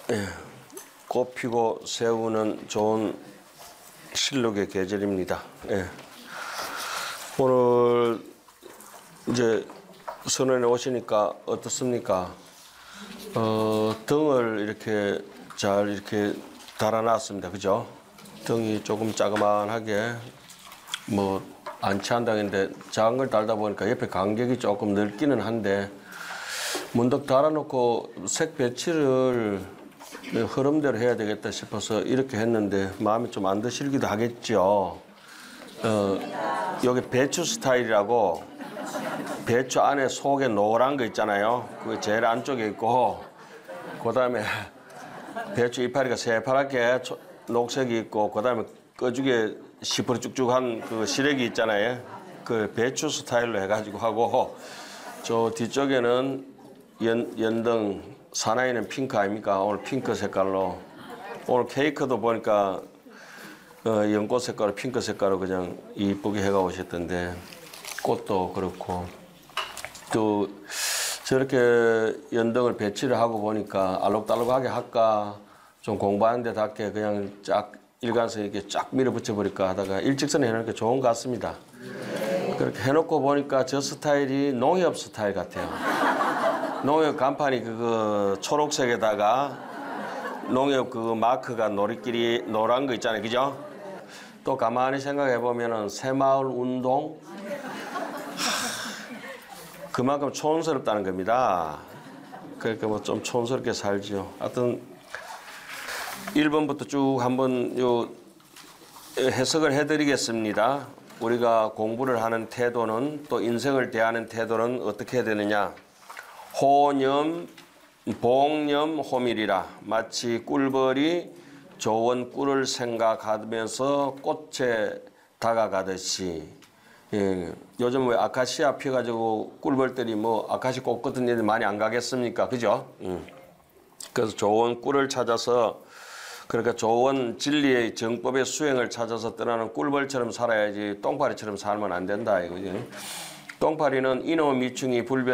예, 꽃 피고 새우는 좋은 실록의 계절입니다. 예. 오늘 이제 선원에 오시니까 어떻습니까? 등을 이렇게 잘 이렇게 달아놨습니다. 그죠? 등이 조금 자그만하게 뭐 안치한다는데 작은 걸 달다 보니까 옆에 간격이 조금 넓기는 한데 문득 달아놓고 색 배치를 흐름대로 해야 되겠다 싶어서 이렇게 했는데 마음에 좀 안 드시기도 하겠죠. 여기 배추 스타일이라고 배추 안에 속에 노란 거 있잖아요. 그게 제일 안쪽에 있고 그다음에 배추 이파리가 새파랗게 녹색이 있고 그다음에 끄죽에 시퍼쭉쭉한 그 시래기 있잖아요. 그 배추 스타일로 해가지고 하고 저 뒤쪽에는 연등 사나이는 핑크 아닙니까? 오늘 핑크 색깔로 오늘 케이크도 보니까 연꽃 색깔로 핑크 색깔로 그냥 이쁘게 해가 오셨던데 꽃도 그렇고 또 저렇게 연등을 배치를 하고 보니까 알록달록하게 할까 좀 공부하는 데답게 그냥 쫙 일관성 있게 쫙 밀어붙여 버릴까 하다가 일직선에 해놓으니까 좋은 것 같습니다. 그렇게 해놓고 보니까 저 스타일이 농협 스타일 같아요. 농협 간판이 그거 초록색에다가 농협 그 마크가 노리끼리 노란 거 있잖아요. 그죠? 또 가만히 생각해 보면은 새마을 운동 그만큼 촌스럽다는 겁니다. 그러니까 뭐 좀 촌스럽게 살죠. 하여튼 1번부터 쭉 한번 요 해석을 해드리겠습니다. 우리가 공부를 하는 태도는 또 인생을 대하는 태도는 어떻게 해야 되느냐. 호념, 복념, 호밀이라 마치 꿀벌이 좋은 꿀을 생각하면서 꽃에 다가가듯이 예, 요즘 왜 아카시아 피가지고 꿀벌들이 뭐 아카시 꽃 같은 데들 많이 안 가겠습니까? 그죠? 그래서 좋은 꿀을 찾아서 그러니까 좋은 진리의 정법의 수행을 찾아서 떠나는 꿀벌처럼 살아야지 똥파리처럼 살면 안 된다 이거지. 똥파리는 이놈 미충이 불변